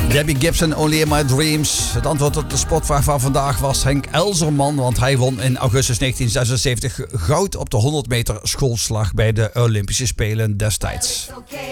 Debbie Gibson, Only in My Dreams. Het antwoord op de sportvraag van vandaag was Henk Elzerman. Want hij won in augustus 1976 goud op de 100 meter schoolslag bij de Olympische Spelen destijds.